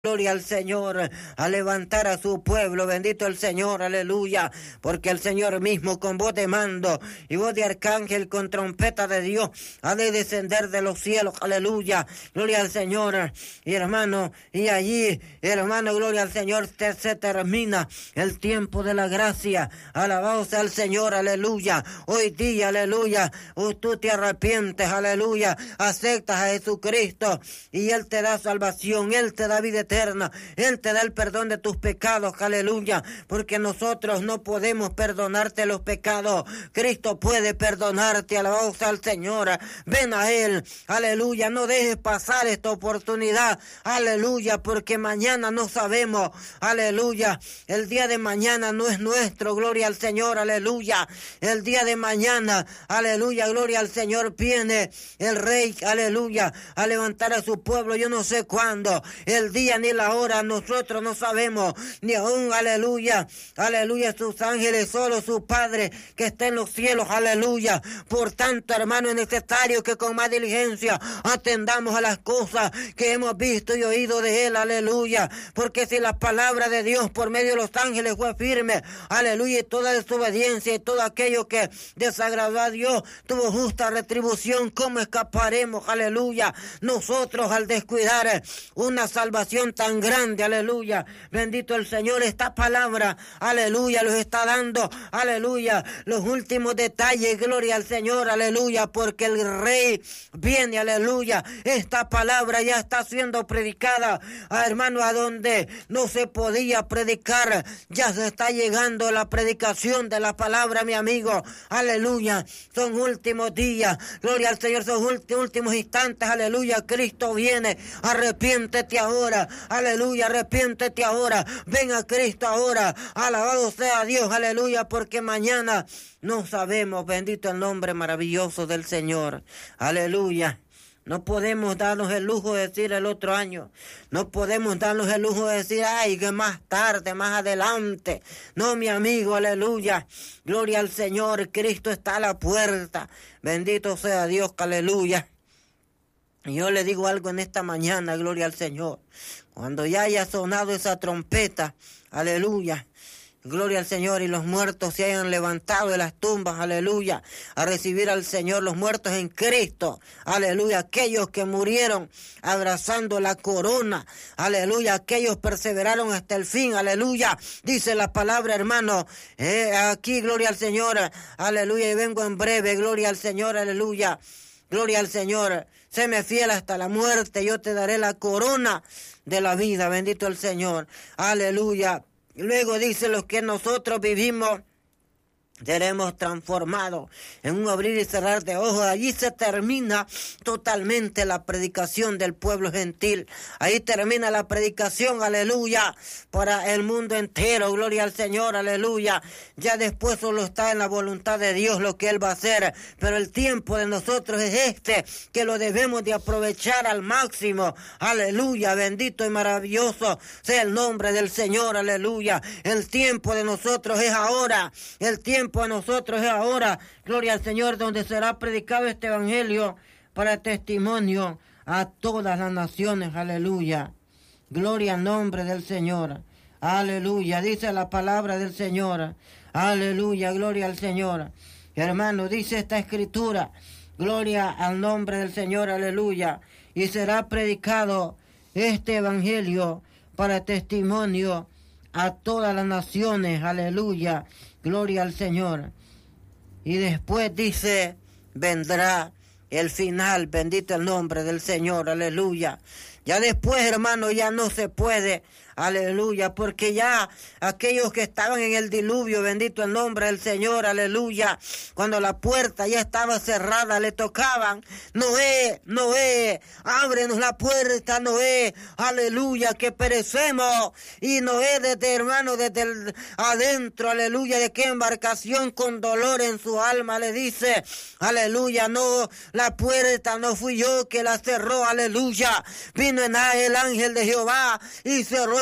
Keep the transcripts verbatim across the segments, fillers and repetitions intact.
Gloria al Señor, a levantar a su pueblo, bendito el Señor, aleluya, porque el Señor mismo con voz de mando y voz de arcángel con trompeta de Dios ha de descender de los cielos, aleluya, gloria al Señor, y hermano, y allí, hermano, gloria al Señor, te, se termina el tiempo de la gracia, alabado sea el Señor, aleluya, hoy día, aleluya, oh, tú te arrepientes, aleluya, aceptas a Jesucristo y Él te da salvación, Él te da vida eterna, Él te da el perdón de tus pecados, aleluya, porque nosotros no podemos perdonarte los pecados, Cristo puede perdonarte, alabado sea el Señor, ven a Él, aleluya, no dejes pasar esta oportunidad, aleluya, porque mañana no sabemos, aleluya, el día de mañana no es nuestro, gloria al Señor, aleluya, el día de mañana, aleluya, gloria al Señor, viene el Rey, aleluya, a levantar a su pueblo, yo no sé cuándo, el día ni la hora, nosotros no sabemos, ni aún, aleluya, aleluya, sus ángeles, solo su Padre que está en los cielos, aleluya, por tanto, hermano, es necesario que con más diligencia atendamos a las cosas que hemos visto y oído de Él, aleluya, porque si la palabra de Dios por medio de los ángeles fue firme, aleluya, y toda desobediencia y todo aquello que desagradó a Dios tuvo justa retribución, ¿cómo escaparemos, aleluya, nosotros al descuidar una salvación tan grande, aleluya, bendito el Señor, esta palabra, aleluya, los está dando, aleluya, los últimos detalles, gloria al Señor, aleluya, porque el Rey viene, aleluya, esta palabra ya está siendo predicada, ah, hermano, a donde no se podía predicar, ya se está llegando la predicación de la palabra, mi amigo, aleluya, son últimos días, gloria al Señor, son últimos instantes, aleluya, Cristo viene, arrepiéntete ahora, aleluya, arrepiéntete ahora, ven a Cristo ahora, alabado sea Dios, aleluya, porque mañana no sabemos, bendito el nombre maravilloso del Señor, aleluya. No podemos darnos el lujo de decir el otro año, no podemos darnos el lujo de decir, ay, que más tarde, más adelante, no, mi amigo, aleluya, gloria al Señor, Cristo está a la puerta, bendito sea Dios, aleluya. Y yo le digo algo en esta mañana, gloria al Señor, cuando ya haya sonado esa trompeta, aleluya, gloria al Señor, y los muertos se hayan levantado de las tumbas, aleluya, a recibir al Señor, los muertos en Cristo, aleluya, aquellos que murieron abrazando la corona, aleluya, aquellos perseveraron hasta el fin, aleluya, dice la palabra, hermano, eh, aquí, gloria al Señor, aleluya, y vengo en breve, gloria al Señor, aleluya, gloria al Señor, séme fiel hasta la muerte, yo te daré la corona de la vida, bendito el Señor, aleluya. Luego dice, los que nosotros vivimos seremos transformados en un abrir y cerrar de ojos. Allí se termina totalmente la predicación del pueblo gentil. Ahí termina la predicación, aleluya, para el mundo entero. Gloria al Señor, aleluya. Ya después solo está en la voluntad de Dios lo que Él va a hacer. Pero el tiempo de nosotros es este, que lo debemos de aprovechar al máximo. Aleluya, bendito y maravilloso sea el nombre del Señor, aleluya. El tiempo de nosotros es ahora. El tiempo a nosotros es ahora, gloria al Señor, donde será predicado este evangelio para testimonio a todas las naciones, aleluya, gloria al nombre del Señor, aleluya, dice la palabra del Señor, aleluya, gloria al Señor, hermano, dice esta escritura, gloria al nombre del Señor, aleluya, y será predicado este evangelio para testimonio a todas las naciones, aleluya, gloria al Señor. Y después dice, vendrá el final, bendito el nombre del Señor, aleluya. Ya después, hermano, ya no se puede, aleluya, porque ya aquellos que estaban en el diluvio, bendito el nombre del Señor, aleluya, cuando la puerta ya estaba cerrada, le tocaban, Noé, Noé, ábrenos la puerta, Noé, aleluya, que perecemos. Y Noé, desde, hermano, desde el, adentro, aleluya, de qué embarcación, con dolor en su alma, le dice, aleluya, no, la puerta no fui yo que la cerró, aleluya, vino en el ángel de Jehová y cerró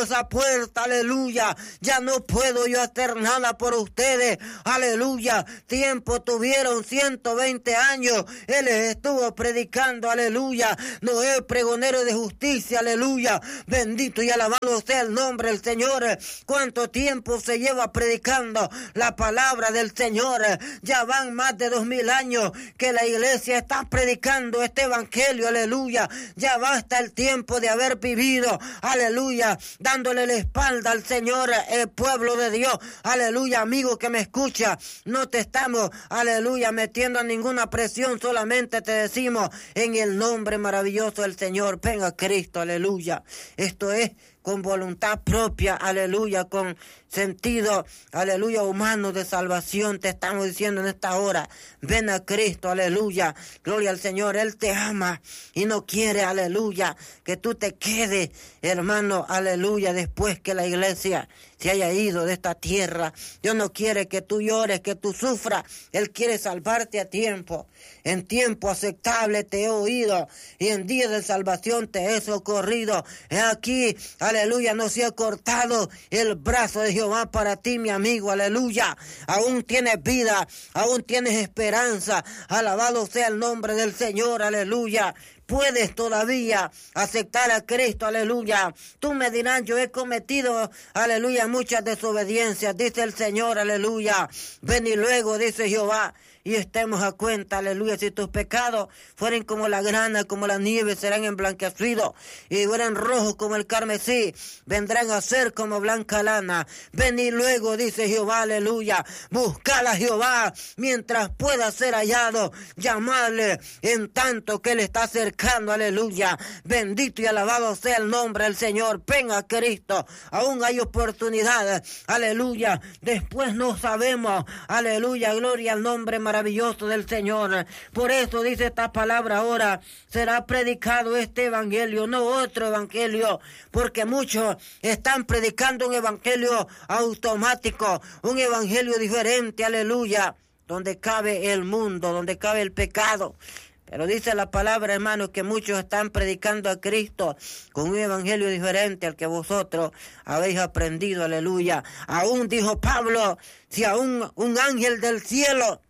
esa puerta, aleluya. Ya no puedo yo hacer nada por ustedes, aleluya. Tiempo tuvieron ciento veinte años, él les estuvo predicando, aleluya. Noé, pregonero de justicia, aleluya. Bendito y alabado sea el nombre del Señor. ¿Cuánto tiempo se lleva predicando la palabra del Señor? Ya van más de dos mil años que la iglesia está predicando este evangelio, aleluya. Ya basta el tiempo de haber vivido, aleluya, dándole la espalda al Señor, el pueblo de Dios, aleluya. Amigo que me escucha, no te estamos, aleluya, metiendo en ninguna presión, solamente te decimos en el nombre maravilloso del Señor, venga Cristo, aleluya. Esto es con voluntad propia, aleluya, con sentido, aleluya, humano de salvación. Te estamos diciendo en esta hora, ven a Cristo, aleluya, gloria al Señor. Él te ama y no quiere, aleluya, que tú te quedes, hermano, aleluya, después que la iglesia se haya ido de esta tierra. Dios no quiere que tú llores, que tú sufras. Él quiere salvarte a tiempo. En tiempo aceptable te he oído y en día de salvación te he socorrido. He aquí, aleluya, no se ha cortado el brazo de Jehová para ti, mi amigo, aleluya. Aún tienes vida, aún tienes esperanza. Alabado sea el nombre del Señor, aleluya. Puedes todavía aceptar a Cristo, aleluya. Tú me dirás, yo he cometido, aleluya, muchas desobediencias, dice el Señor, aleluya. Ven y luego, dice Jehová, y estemos a cuenta, aleluya. Si tus pecados fueren como la grana, como la nieve, serán emblanquecidos, y fueran rojos como el carmesí, vendrán a ser como blanca lana. Ven y luego, dice Jehová, aleluya. Buscad a Jehová mientras pueda ser hallado, llamadle en tanto que él está cercano, aleluya. Bendito y alabado sea el nombre del Señor. Ven a Cristo, aún hay oportunidades, aleluya. Después no sabemos, aleluya, gloria al nombre maravilloso del Señor. Por eso dice esta palabra ahora, será predicado este evangelio, no otro evangelio, porque muchos están predicando un evangelio automático, un evangelio diferente, aleluya, donde cabe el mundo, donde cabe el pecado. Pero dice la palabra, hermano, que muchos están predicando a Cristo con un evangelio diferente al que vosotros habéis aprendido, aleluya. Aún dijo Pablo, si aún un ángel del cielo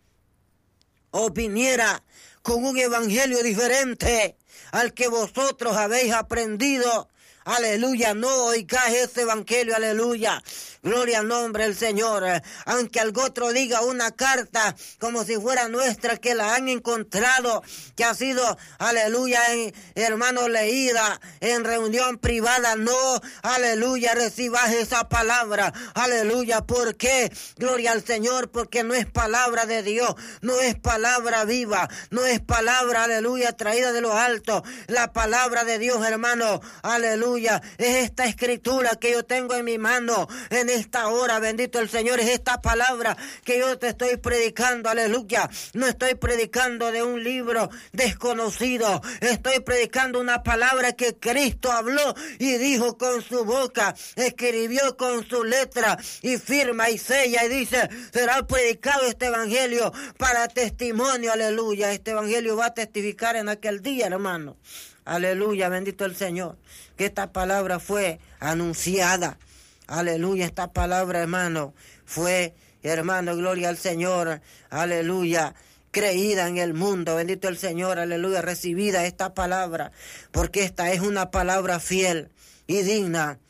os viniera con un evangelio diferente al que vosotros habéis aprendido, aleluya, no oigáis ese evangelio, aleluya. Gloria al nombre del Señor. Aunque algo otro diga una carta como si fuera nuestra, que la han encontrado, que ha sido, aleluya, en, hermano, leída en reunión privada, no, aleluya, recibas esa palabra, aleluya. ¿Por qué? Gloria al Señor, porque no es palabra de Dios, no es palabra viva, no es palabra, aleluya, traída de lo alto. La palabra de Dios, hermano, aleluya, es esta escritura que yo tengo en mi mano en esta hora, bendito el Señor. Es esta palabra que yo te estoy predicando, aleluya. No estoy predicando de un libro desconocido, estoy predicando una palabra que Cristo habló y dijo con su boca, escribió con su letra y firma y sella y dice, será predicado este evangelio para testimonio, aleluya. Este evangelio va a testificar en aquel día, hermano, aleluya, bendito el Señor, que esta palabra fue anunciada. Aleluya, esta palabra, hermano, fue, hermano, gloria al Señor, aleluya, creída en el mundo, bendito el Señor, aleluya, recibida esta palabra, porque esta es una palabra fiel y digna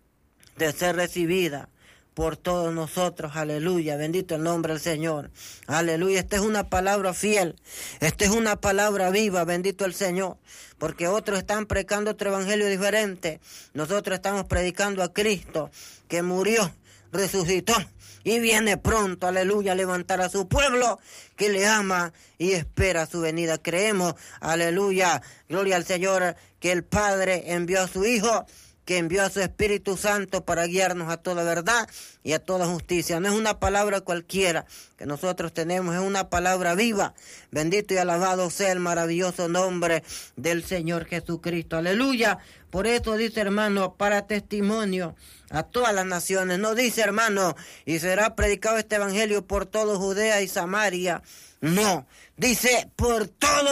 de ser recibida por todos nosotros, aleluya, bendito el nombre del Señor, aleluya. Esta es una palabra fiel, esta es una palabra viva, bendito el Señor, porque otros están predicando otro evangelio diferente. Nosotros estamos predicando a Cristo, que murió, resucitó y viene pronto, aleluya, a levantar a su pueblo que le ama y espera su venida. Creemos, aleluya, gloria al Señor, que el Padre envió a su Hijo, que envió a su Espíritu Santo para guiarnos a toda verdad y a toda justicia. No es una palabra cualquiera que nosotros tenemos, es una palabra viva. Bendito y alabado sea el maravilloso nombre del Señor Jesucristo. Aleluya. Por eso dice, hermano, para testimonio a todas las naciones. No dice, hermano, y será predicado este evangelio por todo Judea y Samaria. No, dice por todo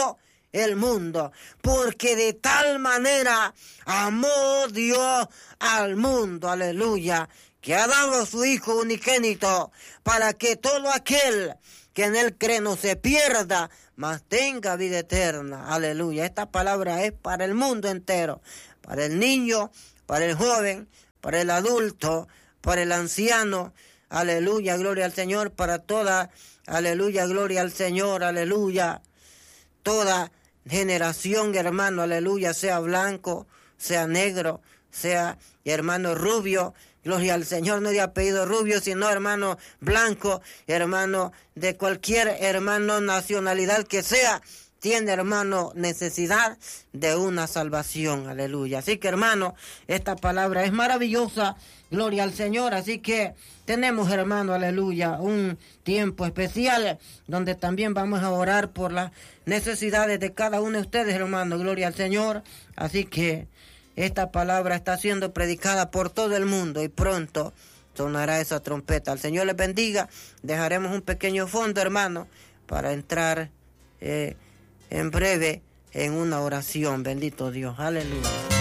el mundo, porque de tal manera amó Dios al mundo, aleluya, que ha dado a su Hijo unigénito, para que todo aquel que en él cree no se pierda, mas tenga vida eterna, aleluya. Esta palabra es para el mundo entero, para el niño, para el joven, para el adulto, para el anciano, aleluya, gloria al Señor, para toda, aleluya, gloria al Señor, aleluya, toda generación, hermano, aleluya, sea blanco, sea negro, sea hermano rubio, gloria al Señor, no de apellido rubio, sino hermano blanco, hermano de cualquier hermano nacionalidad que sea, tiene hermano necesidad de una salvación, aleluya. Así que hermano, esta palabra es maravillosa, gloria al Señor, así que tenemos hermano, aleluya, un tiempo especial donde también vamos a orar por las necesidades de cada uno de ustedes, hermano, gloria al Señor, así que esta palabra está siendo predicada por todo el mundo y pronto sonará esa trompeta. El Señor les bendiga. Dejaremos un pequeño fondo, hermano, para entrar eh, en breve en una oración. Bendito Dios. Aleluya.